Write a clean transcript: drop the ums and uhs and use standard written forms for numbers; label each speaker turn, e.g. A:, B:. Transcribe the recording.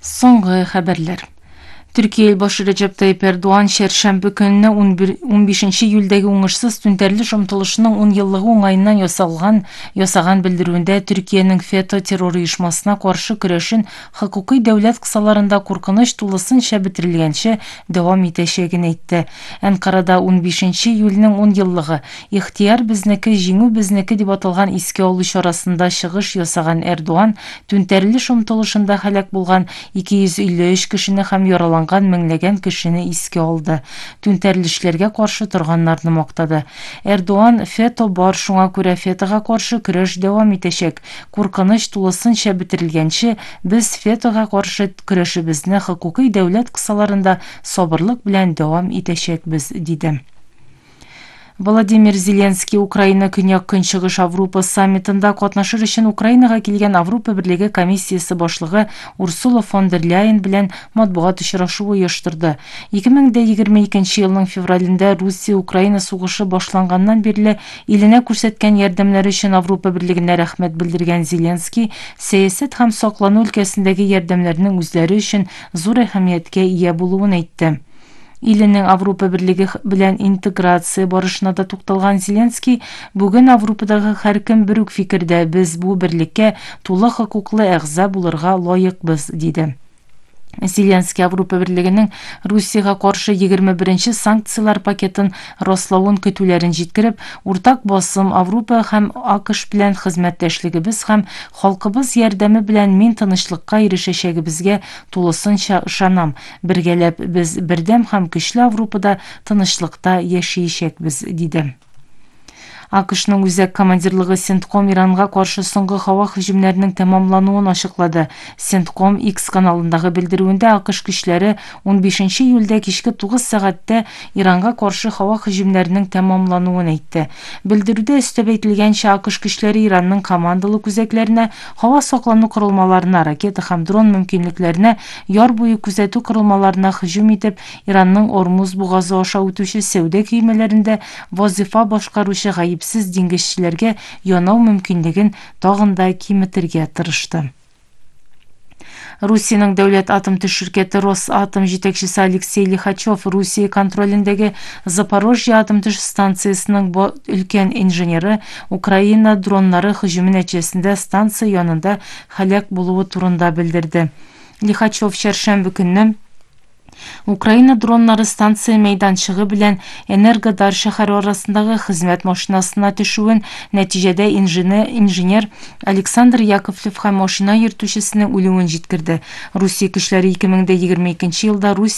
A: Соңғы хәбәрләр. Türkiye başı Recep Tayyip Erdoğan şerşembe gününe 15 июльдәге уңышсыз түнтәрелеш омтылышының 10 еллыгы уңайыннан ясаган белдерүендә Türkiye'нең FETÖ террор оешмасына каршы көрәшен хокукый дәүләт кысаларында куркыныч тулысынча бетерелгәнче дәвам итәчәген әйтте. Әнкарада 15 июльнең 10 еллыгы ихтияр безнеке, җиңү безнеке дип аталган искә алу чарасында чыгыш ясаган Эрдоğan түнтәрелеш омтылышында һәлак булган 253 кешене һәм яраланган меңләгән кешене искә алды. Түнтәрелешләргә каршы торганнарны мактады. Эрдоğan FETÖ бар, шуңа күрә FETÖга каршы көрәш дәвам итәчәк. Куркыныч тулысынча бетерелгәнче без FETÖга каршы көрәшебезне хокукый дәүләт кысаларында сабырлык белән дәвам итәчәкбез, диде. Владимир Зеленский Украина Көньяк Көнчыгыш Авропа саммитында катнашыр өчен Украинага килгән Авропа Берлеге комиссиясе башлыгы Урсула фон дер Ляйен белән матбугат очрашуы оештырды. 2022 елның февралендә Русия-Украина сугышы башланганнан бирле иленә күрсәткән ярдәмнәре өчен Авропа Берлегенә рәхмәт белдергән Зеленский сәясәт һәм саклану өлкәсендәге ярдәмнәрнең үзләре өчен зур әһәмияткә ия булуын әйтте. Иленең Авропа Берлеге белән интеграция барышына да тукталган Зеленский бүген Авропадагы һәркем бер үк фикердә, без бу берлеккә тулы хокуклы әгъза булырга лаекбыз, диде. Зеленский Авропа Берлегенең Русиягә каршы 21-нче санкциялар пакетын раславын көтүләрен җиткереп, уртак басым Авропа һәм АКШ белән хезмәттәшлегебез һәм халкыбыз ярдәме белән мин тынычлыкка ирешәчәгебезгә тулысынча ышанам. Бергәләп без бердәм һәм көчле Авропада тынычлыкта яшәячәкбез, диде. АКШның үзәк командирлыгы Сентком Иранга каршы соңгы һава һөҗүмнәренең тәмамлануын ачыклады. Сентком X каналындагы белдерүендә АКШ көчләре 15 июльдә кичке 9 сәгатьтә Иранга каршы һава һөҗүмнәренең тәмамлануын әйтте. Белдерүдә өстәп әйтелгәнчә, АКШ көчләре Иранның командалык үзәкләренә, һава саклану корылмаларына, ракета һәм дрон мөмкинлекләренә, яр буе күзәтү корылмаларына һөҗүм итеп, Иранның Ормуз бугазы аша үтүче сәүдә көймәләрендә вазифа башкаручы сез диңгезчеләргә янау мөмкинлеген тагын да киметергә тырышты. Русиянең дәүләт атом төшеркәте Росатом җитәкчесе Алексей Лихачев Русия контролендәге Запорожье атом төш станциясының өлкән инженеры Украина дроннары һөҗүме нәтиҗәсендә станция янында һәлак булуы турында белдерде. Лихачев шәршәмбе көнне Украина дроннары станция мәйданчыгы белән Энергодар шәһәре арасындагы хезмәт машинасына төшүен, нәтиҗәдә инженер Александр Яковлев һәм машина йөртүчесенең үлүен җиткерде. Русия көчләре 2022 елда